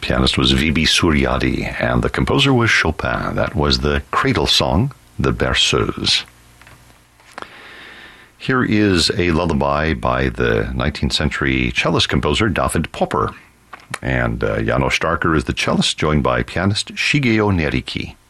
Pianist was V.B. Suryadi, and the composer was Chopin. That was the cradle song, the Berceuse. Here is a lullaby by the 19th century cellist composer David Popper. And János Starker is the cellist, joined by pianist Shigeo Neriki.